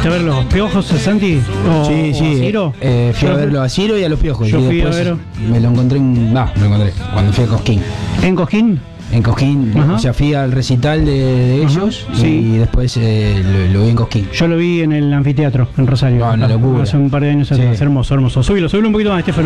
¿Fuiste a ver los piojos, Santi? Sí. ¿A Ciro? Fui a verlo a Ciro y a los piojos. Yo y fui a después ver. me lo encontré cuando fui a Cosquín. ¿En Cosquín? En Cosquín, Ajá. o sea, fui al recital de ellos. Ajá, sí. Y después lo vi en Cosquín. Yo lo vi en el anfiteatro, en Rosario. Una locura. Hace un par de años Sí. atrás. Hermoso, hermoso. Subilo un poquito más, Estefano.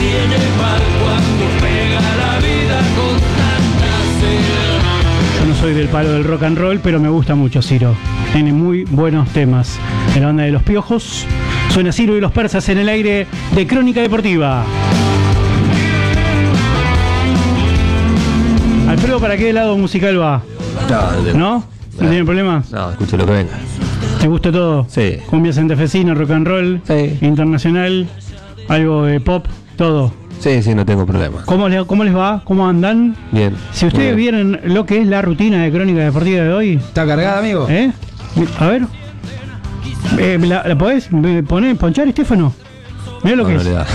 Yo no soy del palo del rock and roll, pero me gusta mucho Ciro. Tiene muy buenos temas. En la banda de los piojos, suena Ciro y los persas en el aire de Crónica Deportiva. Alfredo, ¿para qué lado musical va? ¿No? ¿No tiene problema? No, escucho lo que venga. ¿Te gusta todo? Sí. Cumbias santafesina, rock and roll, Sí. internacional, algo de pop, todo. Sí, no tengo problema. ¿Cómo les va? ¿Cómo andan? Bien. Si ustedes Muy bien. vieron lo que es la rutina de Crónica Deportiva de hoy, ¿Está cargada, amigo? A ver. ¿La podés ponchar, Estefano? Mirá lo que No es. le da.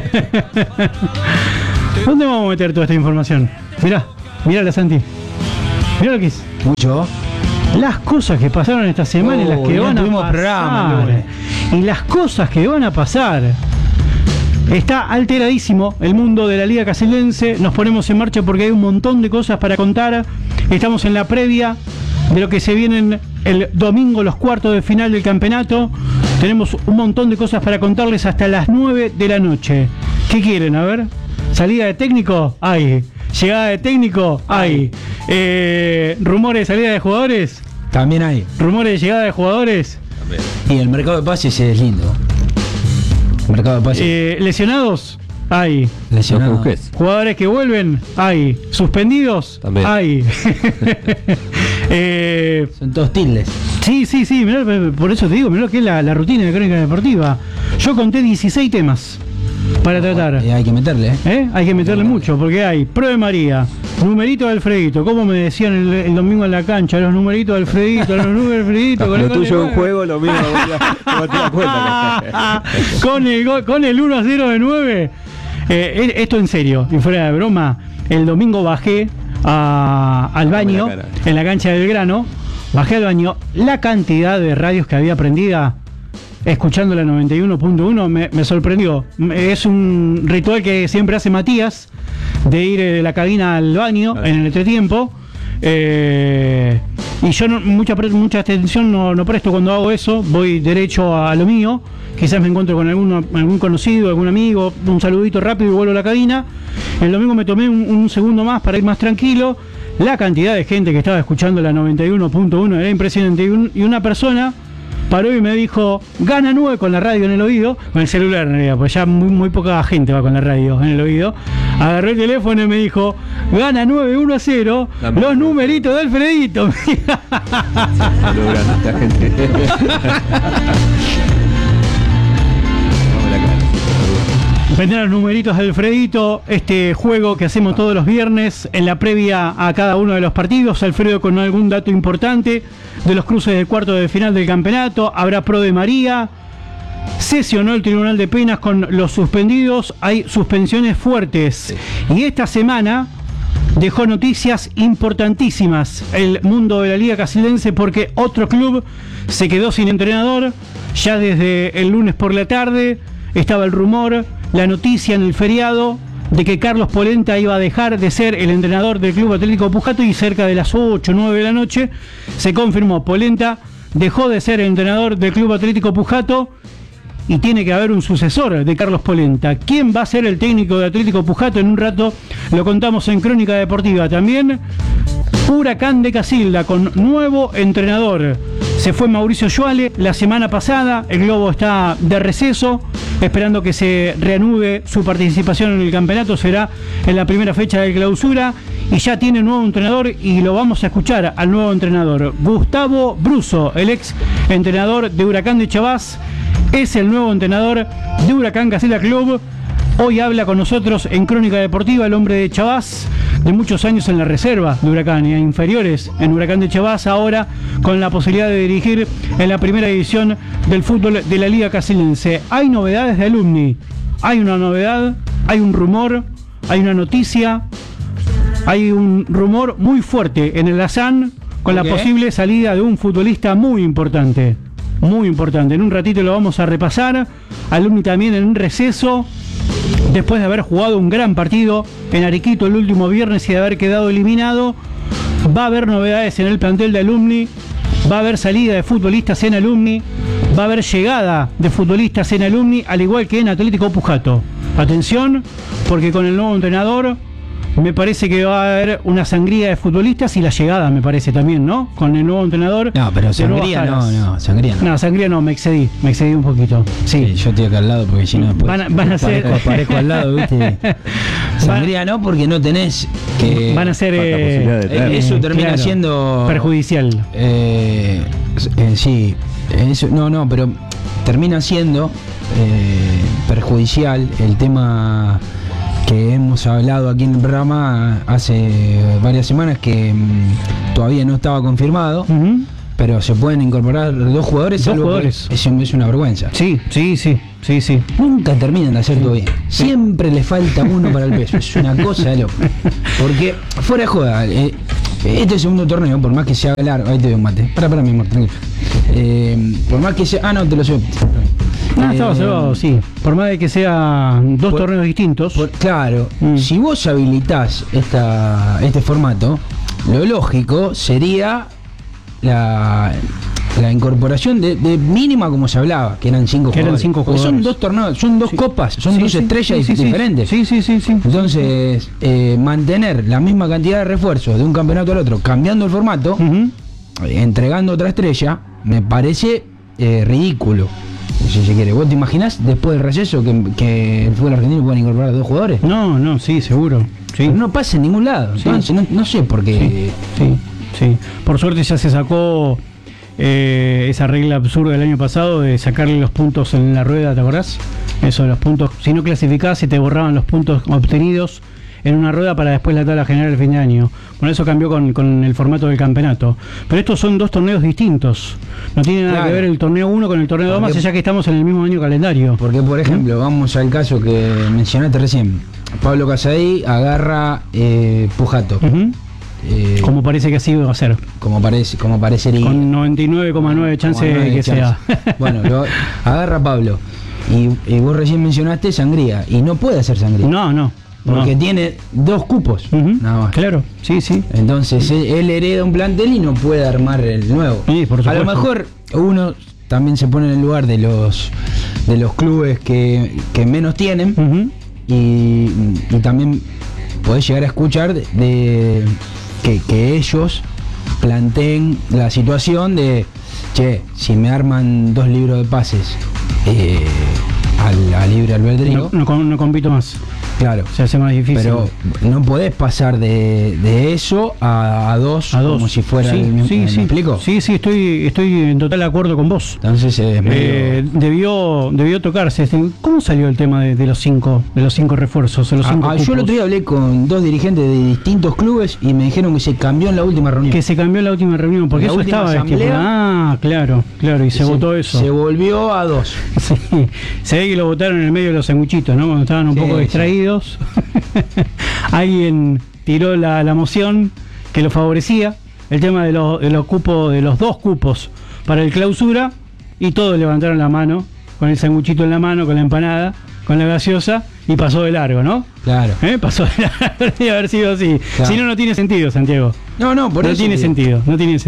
¿Dónde vamos a meter toda esta información? Mirá, Santi. Mirá lo que es. Mucho. Las cosas que pasaron esta semana y las que ya van a tuvimos pasar. programa, y las cosas que van a pasar. Está alteradísimo el mundo de la Liga Casildense. Nos ponemos en marcha porque hay un montón de cosas para contar. Estamos en la previa de lo que se vienen el domingo, los cuartos de final del campeonato. Tenemos un montón de cosas para contarles hasta las 9 de la noche. ¿Qué quieren? A ver. ¿Salida de técnico? Hay. ¿Llegada de técnico? Hay. ¿Rumores de salida de jugadores? También hay. ¿Rumores de llegada de jugadores? Y el mercado de pases es lindo. Mercado de pases. ¿Lesionados? Hay. Lesionado. ¿Qué es? ¿Jugadores que vuelven? Hay. ¿Suspendidos? También. Hay. Son todos tildes. Sí, mirá, por eso te digo, mirá lo que es la rutina de Crónica Deportiva. Yo conté 16 temas para tratar. Hay que meterle, Hay que meterle mucho, porque hay Pro de María, numerito de Alfredito, como me decían el domingo en la cancha, los numeritos de Alfredito, los números de Alfredito. Lo tuyo es un juego, lo mío no te das cuenta. con el 1-0 de 9. Esto en serio, y fuera de broma, el domingo bajé al baño, en la cancha del Grano, bajé al baño, la cantidad de radios que había prendida, escuchando la 91.1, me sorprendió. Es un ritual que siempre hace Matías, de ir de la cabina al baño en el entretiempo. Y yo mucha atención no presto cuando hago eso, voy derecho a lo mío. Quizás me encuentro con algún conocido, algún amigo, un saludito rápido y vuelvo a la cabina. El domingo me tomé un segundo más para ir más tranquilo. La cantidad de gente que estaba escuchando la 91.1 era impresionante. Y una persona paró y me dijo, gana 9 con la radio en el oído, con el celular en realidad, pues ya muy poca gente va con la radio en el oído. Agarré el teléfono y me dijo, gana 9-1-0, los numeritos de Alfredito. Esta gente. Vender los numeritos de Alfredito, este juego que hacemos todos los viernes en la previa a cada uno de los partidos. Alfredo con algún dato importante de los cruces del cuarto de final del campeonato. Habrá Pro de María. Sesionó el Tribunal de Penas con los suspendidos. Hay suspensiones fuertes. Sí. Y esta semana dejó noticias importantísimas el mundo de la Liga Casildense, porque otro club se quedó sin entrenador. Ya desde el lunes por la tarde estaba el rumor, la noticia en el feriado de que Carlos Polenta iba a dejar de ser el entrenador del Club Atlético Pujato, y cerca de las 8 o 9 de la noche se confirmó, Polenta dejó de ser el entrenador del Club Atlético Pujato y tiene que haber un sucesor de Carlos Polenta. ¿Quién va a ser el técnico de Atlético Pujato? En un rato lo contamos en Crónica Deportiva. También Huracán de Casilda con nuevo entrenador. Se fue Mauricio Yuale la semana pasada, el Globo está de receso, esperando que se reanude su participación en el campeonato. Será en la primera fecha de clausura, y ya tiene nuevo entrenador, y lo vamos a escuchar al nuevo entrenador. Gustavo Bruso, el ex entrenador de Huracán de Chavás, es el nuevo entrenador de Huracán Casilda Club. Hoy habla con nosotros en Crónica Deportiva el hombre de Chavás, de muchos años en la reserva de Huracán y a inferiores en Huracán de Chavás, ahora con la posibilidad de dirigir en la primera división del fútbol de la Liga Casildense. Hay novedades de Alumni, hay una novedad, hay un rumor, hay una noticia, hay un rumor muy fuerte en el ASAN con la posible salida de un futbolista muy importante. muy importante. En un ratito lo vamos a repasar. Alumni también en un receso, después de haber jugado un gran partido en Arequito el último viernes y de haber quedado eliminado. Va a haber novedades en el plantel de Alumni, va a haber salida de futbolistas en Alumni, va a haber llegada de futbolistas en Alumni, al igual que en Atlético Pujato. Atención, porque con el nuevo entrenador me parece que va a haber una sangría de futbolistas y la llegada, me parece también, ¿no? Con el nuevo entrenador. No, pero sangría no, sangría no. No, sangría no, me excedí un poquito. Sí, yo estoy acá al lado porque si no después van a ser... aparezco al lado, ¿viste? Sangría no, porque no tenés que... Van a ser... eso termina siendo... perjudicial. Sí, eso, no, pero termina siendo perjudicial el tema que hemos hablado aquí en el programa hace varias semanas, que todavía no estaba confirmado, pero se pueden incorporar 2 jugadores. Eso es una vergüenza. Sí. Nunca terminan de hacer todo bien. Siempre le falta uno para el peso. Es una cosa de loco. Porque fuera de joda, este segundo torneo, por más que sea largo, ahí te doy un mate. Para mi amor, tranquilo. Por más que sea... no, te lo llevo. Estaba sí. Por más de que sean 2 torneos distintos. Claro, si vos habilitás este formato, lo lógico sería la incorporación de mínima, como se hablaba, que eran 5 jugadores. Porque son 2 torneos, son 2 copas, son 2 estrellas diferentes. Sí. Entonces, mantener la misma cantidad de refuerzos de un campeonato al otro, cambiando el formato, entregando otra estrella, me parece ridículo. Si se quiere. ¿Vos te imaginás después del receso que el fútbol argentino puedan incorporar 2 jugadores? No, sí, seguro. Sí. Pero no pasa en ningún lado. Entonces, no sé por qué. Sí. Por suerte ya se sacó esa regla absurda del año pasado de sacarle los puntos en la rueda, ¿te acordás? Eso de los puntos. Si no clasificabas, se te borraban los puntos obtenidos en una rueda para después la tabla general el fin de año. Bueno, eso cambió con el formato del campeonato. Pero estos son 2 torneos distintos. No tiene nada que ver el torneo 1 con el torneo 2, más allá que estamos en el mismo año calendario. Porque, por ejemplo, vamos al caso que mencionaste recién. Pablo Casadei agarra Pujato. Como parece que así va a ser. Como parecería. Con 99,9 chance de que sea. Bueno, agarra Pablo. Y vos recién mencionaste sangría. Y no puede hacer sangría. No. Porque tiene 2 cupos, nada más. Claro, sí. Entonces él hereda un plantel y no puede armar el nuevo. Sí, por supuesto. A lo mejor uno también se pone en el lugar de los clubes que menos tienen, y también podés llegar a escuchar de que ellos planteen la situación de, si me arman 2 libros de pases a libre albedrío, no compito más. Claro, se hace más difícil. Pero no podés pasar de eso a dos como si fuera el mismo. Sí. ¿Me explico? Sí, estoy en total acuerdo con vos. Entonces debió tocarse. ¿Cómo salió el tema de los 5 refuerzos? Yo el otro día hablé con 2 dirigentes de distintos clubes y me dijeron que se cambió en la última reunión. Porque eso estaba asamblea, claro, y se votó eso. Se volvió a 2. Sí, se ve que lo votaron en el medio de los sanguchitos, ¿no? Cuando estaban un poco distraídos. Alguien tiró la moción que lo favorecía, el tema de los cupos, de los 2 cupos para el clausura, y todos levantaron la mano, con el sanguchito en la mano, con la empanada, con la gaseosa, y pasó de largo, ¿no? Claro. Pasó de largo, debería haber sido así. Claro. Si no, no tiene sentido, Santiago. No tiene sentido.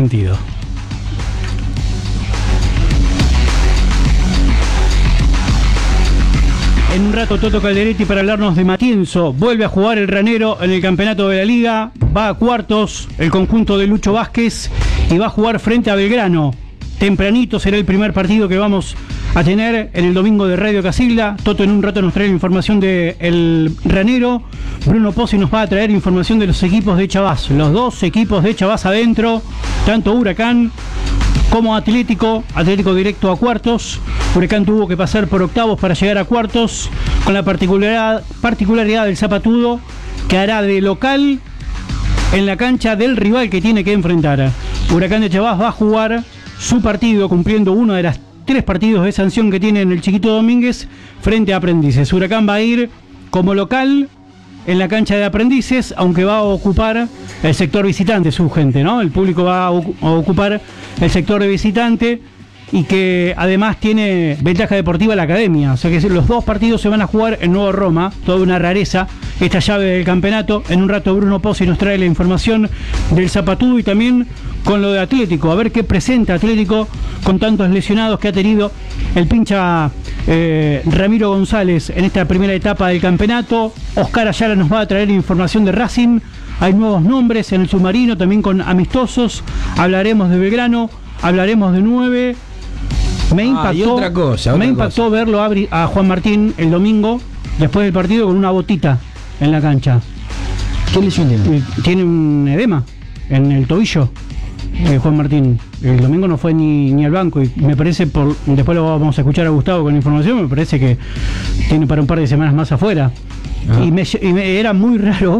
En un rato Toto Calderetti para hablarnos de Matienzo. Vuelve a jugar el Ranero en el campeonato de la Liga. Va a cuartos el conjunto de Lucho Vázquez y va a jugar frente a Belgrano. Tempranito será el primer partido que vamos a tener en el domingo de Radio Casilda. Toto en un rato nos trae la información del Ranero. Bruno Pozzi nos va a traer información de los equipos de Chavás. Los 2 equipos de Chavás adentro, tanto Huracán como Atlético directo a cuartos. Huracán tuvo que pasar por octavos para llegar a cuartos, con la particularidad del Zapatudo, que hará de local en la cancha del rival que tiene que enfrentar. Huracán de Chavás va a jugar su partido cumpliendo uno de las 3 partidos de sanción que tiene en el Chiquito Domínguez frente a Aprendices. Huracán va a ir como local en la cancha de Aprendices, aunque va a ocupar el sector visitante, su gente, ¿no? El público va a ocupar el sector de visitante, y que además tiene ventaja deportiva la academia. O sea que los dos partidos se van a jugar en Nuevo Roma, toda una rareza esta llave del campeonato. En un rato Bruno Pozzi nos trae la información del Zapatudo y también con lo de Atlético, a ver qué presenta Atlético con tantos lesionados que ha tenido el pincha Ramiro González en esta primera etapa del campeonato. Oscar Ayala nos va a traer información de Racing. Hay nuevos nombres en el submarino, también con amistosos. Hablaremos de Belgrano, hablaremos de 9. Me impactó verlo a Juan Martín el domingo, después del partido, con una botita en la cancha. ¿Qué lesión tiene? Tiene un edema en el tobillo, Juan Martín. El domingo no fue ni al banco y me parece, después lo vamos a escuchar a Gustavo con la información, me parece que tiene para un par de semanas más afuera. Y me era muy raro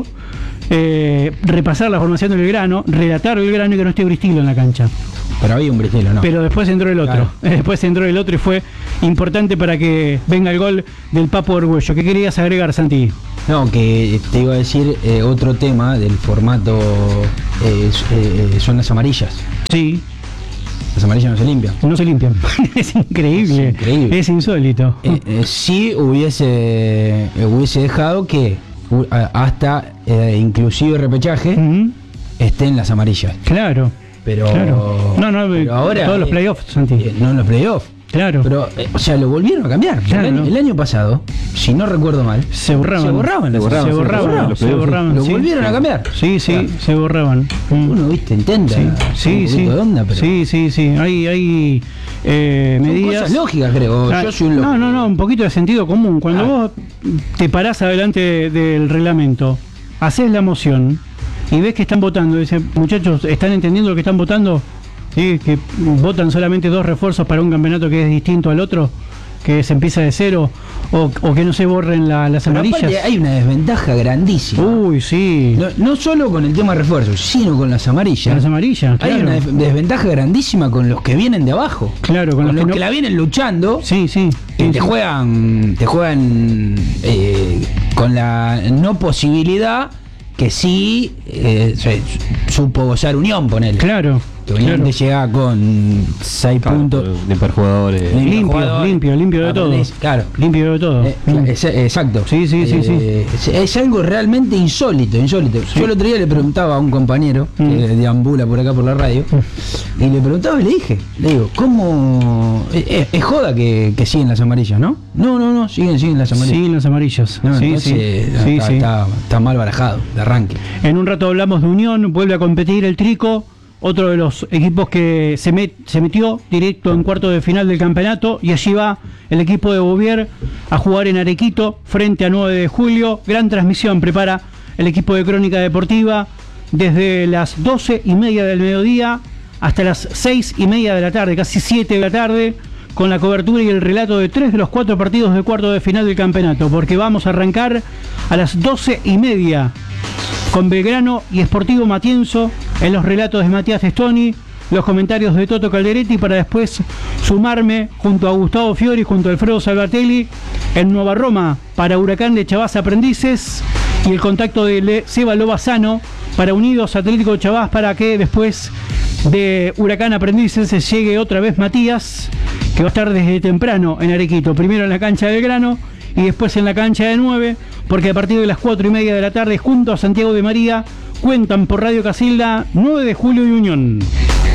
repasar la formación del Belgrano, relatar el Belgrano y que no esté Bristilo en la cancha. Pero había un Bristilo, ¿no? Pero después entró el otro. Claro. Después entró el otro y fue importante para que venga el gol del Papo Orgullo. ¿Qué querías agregar, Santi? No, que te iba a decir otro tema del formato son las amarillas. Sí. Las amarillas no se limpian. No se limpian. Es increíble. Es insólito. Sí hubiese dejado que hasta inclusive repechaje esté en las amarillas. Claro. Pero pero ahora todos los playoffs, Santi. No en los playoffs. Claro. Pero, o sea, lo volvieron a cambiar. Claro, el año pasado, si no recuerdo mal, se borraban. Lo volvieron a cambiar. Sí, se borraban. Uno, viste, intenta. Sí. De onda, pero Sí. Hay medidas. Cosas lógicas, creo. Yo soy un loco. No, un poquito de sentido común. Cuando vos te parás adelante del reglamento, haces la moción y ves que están votando, dicen, muchachos, ¿están entendiendo lo que están votando? ¿Sí? Que votan solamente 2 refuerzos para un campeonato que es distinto al otro, que se empieza de cero, o que no se borren las amarillas. Aparte, hay una desventaja grandísima. Uy, sí. No solo con el tema de refuerzos, sino con las amarillas. Las amarillas, claro. Hay una desventaja grandísima con los que vienen de abajo. Claro, con los que la vienen luchando. Sí. Te juegan con la no posibilidad que sí supo gozar Unión, ponele. Claro. Que Unión te llega con 6 puntos. Limpar jugadores. Limpio de todo. Claro. Limpio de todo. Exacto. Sí. Es algo realmente insólito. Sí. Yo el otro día le preguntaba a un compañero que deambula por acá por la radio, y le preguntaba y le digo, ¿cómo? Es joda que siguen las amarillas, ¿no? No, siguen las amarillas. Siguen las amarillas. No, está mal barajado de arranque. En un rato hablamos de Unión, vuelve a competir el Trico, otro de los equipos que se metió directo en cuarto de final del campeonato, y allí va el equipo de Bouvier a jugar en Arequito frente a 9 de julio. Gran transmisión prepara el equipo de Crónica Deportiva desde las 12:30 del mediodía hasta las 6:30 de la tarde, casi 7 de la tarde, con la cobertura y el relato de 3 de los 4 partidos de cuarto de final del campeonato, porque vamos a arrancar a las 12:30 con Belgrano y Sportivo Matienzo en los relatos de Matías Testoni, los comentarios de Toto Calderetti, para después sumarme junto a Gustavo Fiori, junto a Alfredo Salvatelli en Nueva Roma para Huracán de Chavás Aprendices, y el contacto de Seba Lobazano para Unidos Atlético de Chavás, para que después de Huracán Aprendices se llegue otra vez Matías, que va a estar desde temprano en Arequito, primero en la cancha de Belgrano y después en la cancha de 9, porque a partir de las 4:30 de la tarde, junto a Santiago de María, cuentan por Radio Casilda 9 de julio y Unión.